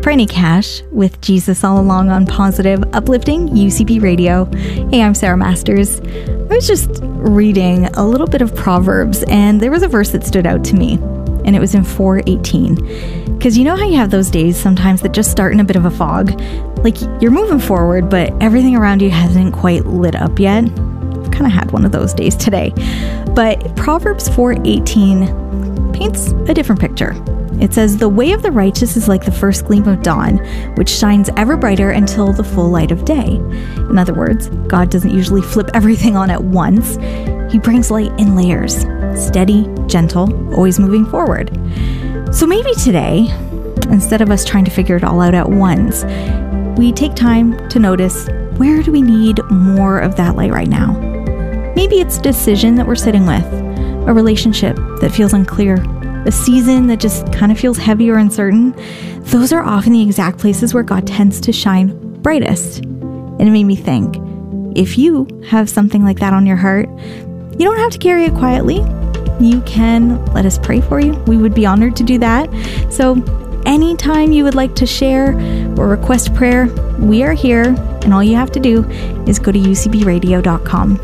Britney Cash with Jesus All Along on Positive, uplifting UCB Radio. Hey, I'm Sarah Masters. I was just reading a little bit of Proverbs, and there was a verse that stood out to me, and it was in 4:18. Because you know how you have those days sometimes that just start in a bit of a fog? Like you're moving forward, but everything around you hasn't quite lit up yet. I've kind of had one of those days today. But Proverbs 4:18 paints a different picture. It says, "The way of the righteous is like the first gleam of dawn, which shines ever brighter until the full light of day." In other words, God doesn't usually flip everything on at once. He brings light in layers, steady, gentle, always moving forward. So maybe today, instead of us trying to figure it all out at once, we take time to notice, where do we need more of that light right now? Maybe it's a decision that we're sitting with, a relationship that feels unclear, a season that just kind of feels heavy or uncertain. Those are often the exact places where God tends to shine brightest. And it made me think, if you have something like that on your heart, you don't have to carry it quietly. You can let us pray for you. We would be honored to do that. So anytime you would like to share or request prayer, we are here, and all you have to do is go to ucbradio.com.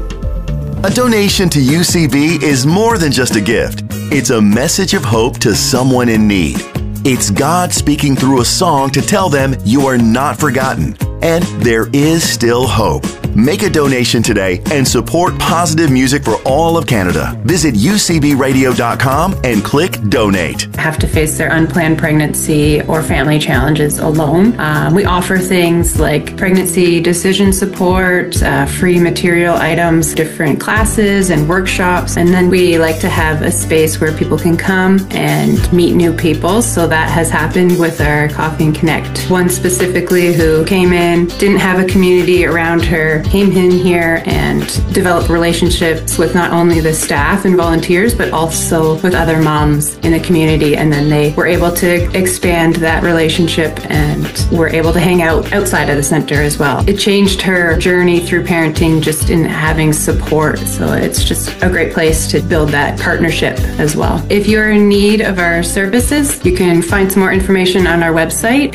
A donation to UCB is more than just a gift. It's a message of hope to someone in need. It's God speaking through a song to tell them you are not forgotten and there is still hope. Make a donation today and support positive music for all of Canada. Visit ucbradio.com and click Donate. Have to face their unplanned pregnancy or family challenges alone. We offer things like pregnancy decision support, free material items, different classes and workshops, and then we like to have a space where people can come and meet new people. So that has happened with our Coffee and Connect. One specifically who came in, didn't have a community around her, came in here and developed relationships with not only the staff and volunteers, but also with other moms in the community. And then they were able to expand that relationship and were able to hang out outside of the center as well. It changed her journey through parenting just in having support. So it's just a great place to build that partnership as well. If you're in need of our services, you can find some more information on our website,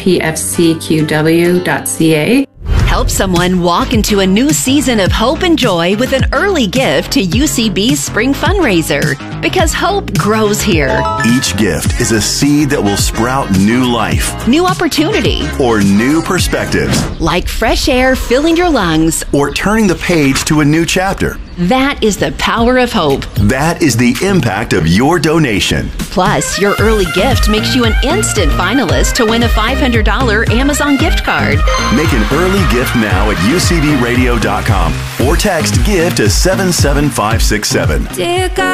pfcqw.ca. Help someone walk into a new season of hope and joy with an early gift to UCB's Spring Fundraiser. Because hope grows here. Each gift is a seed that will sprout new life, New opportunity. or new perspectives, Like fresh air filling your lungs. or turning the page to a new chapter. That is the power of hope. That is the impact of your donation. Plus, your early gift makes you an instant finalist to win a $500 Amazon gift card. Make an early gift now at ucbradio.com or text GIVE to 77567. Dear God.